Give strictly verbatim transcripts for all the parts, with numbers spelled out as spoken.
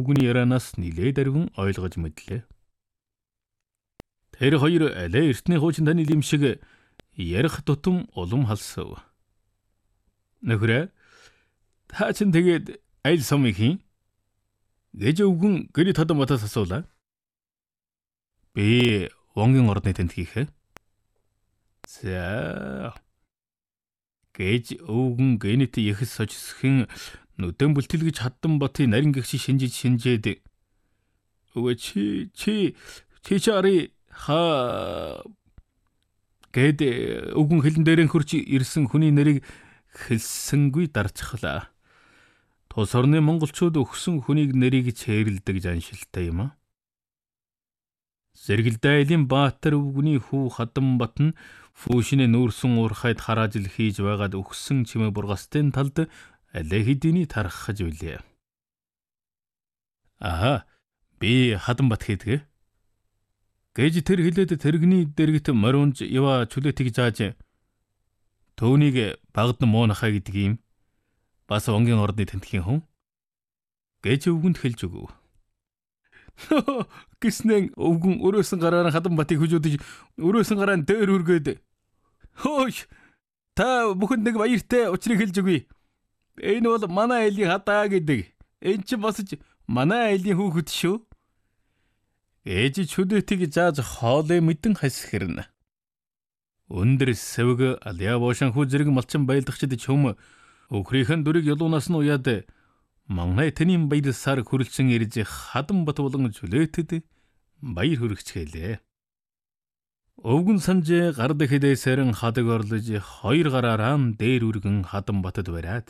өвгөний ярианаас нилээд арвин ойлгож мэдлээ. Тэр хоёр алей эртний хуучин танил юм шиг ярих тутам улам халсав. Нөхрөө та ч тэгээд аль сум их юм? Гэж өвгөн гэрээ тадан батаас асуулаа. Би Вонгийн орны тентгийхэ. За гэж өвгөн гэнэт ихс сожсхийн нүдэн бүлтэлгэж хаддан батын нарийн гэгч шинжиж шинжээд өвөө чи чи чи чари ха гэд өвгөн хэлэн дээрэн хурж ирсэн хүний нэрийг хэлсэнгүй дарчихлаа. Тус орны монголчууд өгсөн хүнийг нэрийг чэйрэлдэг жаншилтай юм а. Зэргэлдайлын Баатар өвгөний хүү Хадамбат нь фүүшинэ нүүрсэн уурхайд хараажил хийж байгаад өгсөн чимээ бургастын талд алей хэдийний тархаж үлээ. Аа, би Хадамбат хийдэг. Гэж тэр хэлээд тэрэгний дэргэт мориунж ява чүлэтийг зааж төвнийг багд муунахаа гэдэг юм. Бас Вонгийн орны тентхийн хүн. Гэж өвгөнд хэлж өгөв. Гиснэн өвгөн өрөөсөн гараар Хадамбатыг хүжүүдэж өрөөсөн гараа дээр үргээд хөөш та бүхэнд нэг баяртай учрыг хэлж өгье. Энэ бол манай айлын хадаа гэдэг. Энд чинь бас манай айлын хүүхэд шүү. Ээж чүлэтийг зааж хоолой мэдэн хасхэрнэ. Өндөр сэвг алия бошин хүү зэрэг малчин байлдахчид чөм өхрийнхэн дүрийг ялуунаас нь уяад манай тэнийн баярсаар хүрэлцэн ирж Хадамбат болон чүлэтэд баяр хүргэцгэлээ. Өвгөн санжээ гар дэхэдээсэрэн хадаг орлож хоёр гараараа дээр үргэн Хадамбатад бариад.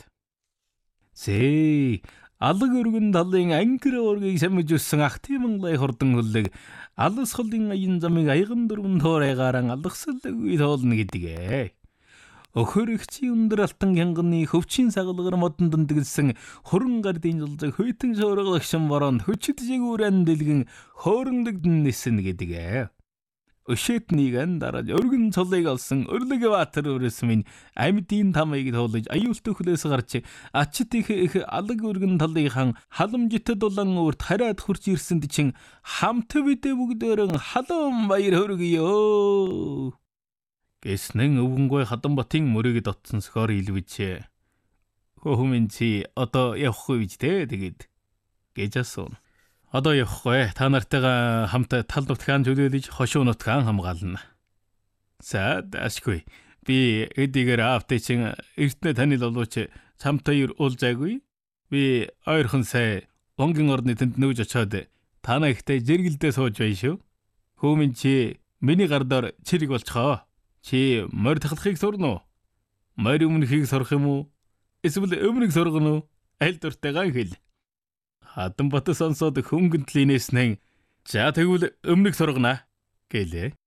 Зээ алаг өргөн талын ангир ургийг самж өссөн ах тиймэнлай хордон хөлөг алс холын аян замыг аяган дөрвөн тоорайгааран алгасалгүй тоолно гэдгээ. Өхөрөгчийн өндөр алтан хянганы хөвчийн сагалгар модон дандгэлсэн хуран гардын жолзог хөйтэн шоороглагшин боронд хөчөлжигүүрэн дэлгэн хоорондогд нисэн гэдгээ. Өшөтнийг андараад өргөн цолыг олсон Өрлөг Баатар өрөөсмийн амьдын тамыг тоолж аюулт өхлөөс гарч ачт их их алаг өргөн талынхан халамжтад улан өөрт хараад хурж ирсэнд чин хамт бидэ бүгдээрэн халуун баяр хөргөё. Гэснэн өвгөнгөө Хадамбатын мөрийг дотсон сохоор илвэж хөөмэн чи одоо явахгүй гэж тэ тэгэд гэж асуув. Одоо явахгүй. Та нартайгаа хамт тал нутгаан төлөөлж хошуу нутгаан хамгаална. За даашгүй. Би эдгээр аавтай чин эртнэ танил олооч чамтай уулзаагүй. Би ойрхон сая Вонгийн орны тэнд нүүж очоод танаа ихтэй зэргэлдээ сууж байна шүү. Хөөмэн чи миний гардаар чирэг болчихоо. Чи морь тахлахыг сурна уу? Морь өмнөхийг сурах юм уу? Эсвэл өмнөг сургана уу? Аль дуртайгаа хэл. Хадамбат сонсоод хөнгөнтлийнээс нэн за тэгвэл өмнөг сургана гэлээ.